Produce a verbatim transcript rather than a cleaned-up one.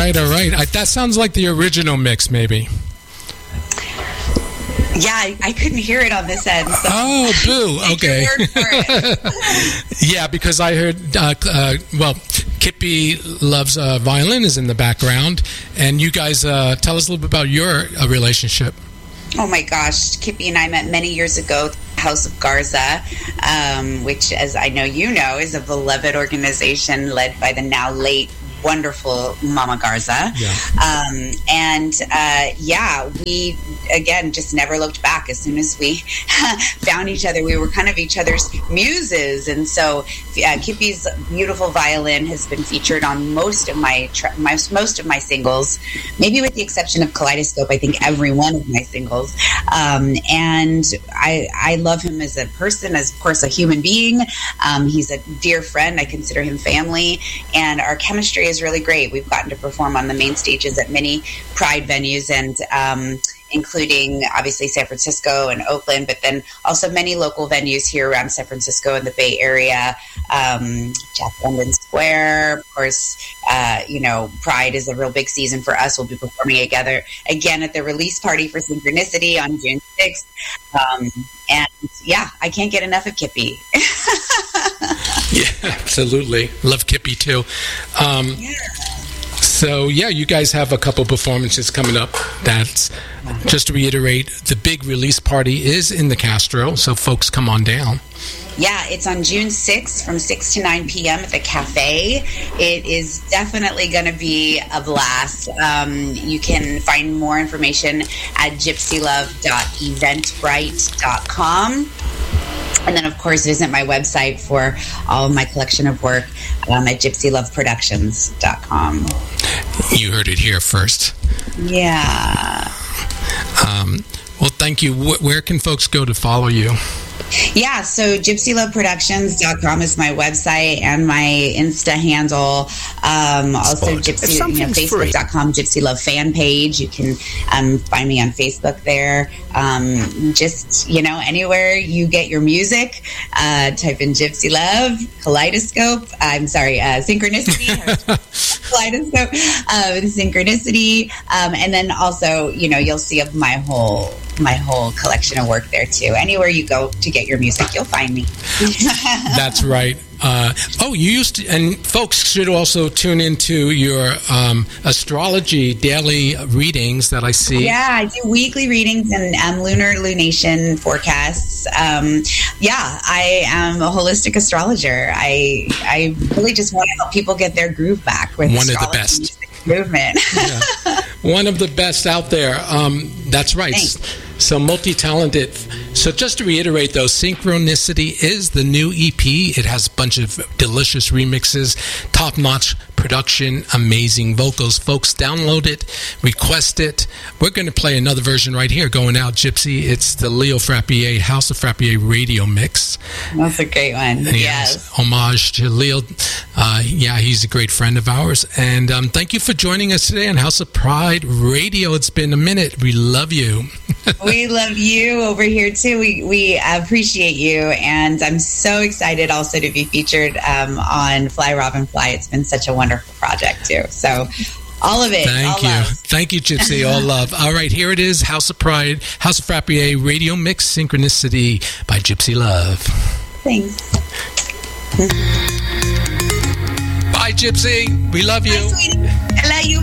right, all right. I, that sounds like the original mix, maybe. Yeah, I, I couldn't hear it on this end. So oh, boo. Okay. Yeah, because I heard, uh, uh, well, Kippy Loves uh, Violin is in the background. And you guys, uh, tell us a little bit about your uh, relationship. Oh, my gosh. Kippy and I met many years ago at the House of Garza, um, which, as I know you know, is a beloved organization led by the now late wonderful Mama Garza. Yeah. Um, and uh, yeah, we, again, just never looked back. As soon as we found each other, we were kind of each other's muses. And so uh, Kippy's beautiful violin has been featured on most of my, tra- my most of my singles, maybe with the exception of Kaleidoscope. I think every one of my singles. Um, and I, I love him as a person, as of course a human being. Um, he's a dear friend. I consider him family, and our chemistry is really great. We've gotten to perform on the main stages at many Pride venues, and um, including obviously San Francisco and Oakland, but then also many local venues here around San Francisco and the Bay Area. Um, Jack London Square, of course. Uh, you know, Pride is a real big season for us. We'll be performing together again at the release party for Synchronicity on June sixth. Um, and yeah, I can't get enough of Kippy. Yeah, absolutely. Love Kippy too. Um, yeah. So yeah, you guys have a couple performances coming up. That's, just to reiterate, the big release party is in the Castro, so folks come on down. Yeah, it's on June sixth from six to nine p.m. at the Cafe. It is definitely going to be a blast. Um, you can find more information at gypsy love dot eventbrite dot com. And then, of course, visit my website for all of my collection of work um, at gypsy love productions dot com. You heard it here first. Yeah. Um, well, thank you. Wh- where can folks go to follow you? Yeah, so gypsy love productions dot com is my website and my Insta handle. Um, also, gypsy, you know, facebook dot com, Gypsy Love fan page. You can um, find me on Facebook there. Um, just, you know, anywhere you get your music, uh, type in Gypsy Love, Kaleidoscope. I'm sorry, uh, Synchronicity. Kaleidoscope, uh, Synchronicity. Um, and then also, you know, you'll see of my whole my whole collection of work there too. Anywhere you go to get your music, you'll find me. That's right. Uh, oh, you used to, and folks should also tune into your um, astrology daily readings that I see. Yeah, I do weekly readings and um, lunar lunation forecasts. Um, yeah, I am a holistic astrologer. I I really just want to help people get their groove back with one of the best movement. Yeah. One of the best out there. Um, that's right. Thanks. So multi-talented. So just to reiterate, though, Synchronicity is the new E P. It has a bunch of delicious remixes, top-notch production, amazing vocals. Folks, download it, request it. We're going to play another version right here going out, Gypsy. It's the Leo Frappier, House of Frappier radio mix. That's a great one. Yes. yes. Homage to Leo. Uh, yeah, he's a great friend of ours. And um, thank you for joining us today on House of Pride Radio. It's been a minute. We love you. We love you over here too. We we appreciate you, and I'm so excited also to be featured um, on Fly Robin Fly. It's been such a wonderful project too. So all of it. Thank all you. love. Thank you, Gypsy. All love. All right, here it is. House of Pride, House of Frappier Radio Mix Synchronicity by Gypsy Love. Thanks. Bye, Gypsy. We love you. Bye, sweetie. I love you.